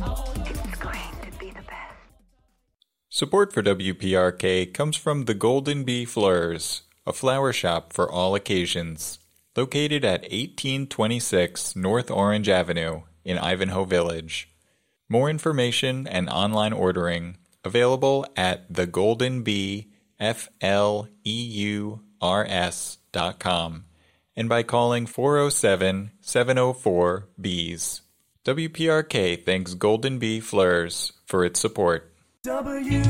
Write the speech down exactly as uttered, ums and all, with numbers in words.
It's going to be the best. Support for W P R K comes from the Golden Bee Fleurs, a flower shop for all occasions, located at eighteen twenty-six North Orange Avenue in Ivanhoe Village. More information and online ordering available at the golden bee fleurs dot com and by calling four oh seven, seven oh four, B E E S. W P R K thanks Golden Bee Fleurs for its support. W